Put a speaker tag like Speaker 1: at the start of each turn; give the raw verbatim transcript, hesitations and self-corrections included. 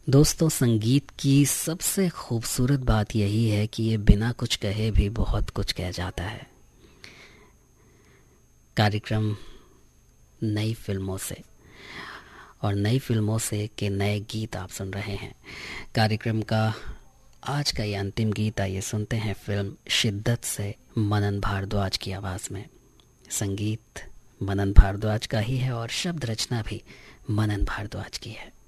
Speaker 1: दोस्तों, संगीत की सबसे खूबसूरत बात यही है कि ये बिना कुछ कहे भी बहुत कुछ कह जाता है। कार्यक्रम नई फिल्मों से और नई फिल्मों से के नए गीत आप सुन रहे हैं। कार्यक्रम का आज का ये अंतिम गीत, आइए सुनते हैं फिल्म शिद्दत से मनन भारद्वाज की आवाज़ में। संगीत मनन भारद्वाज का ही है और शब्द रचना भी मनन भारद्वाज की है।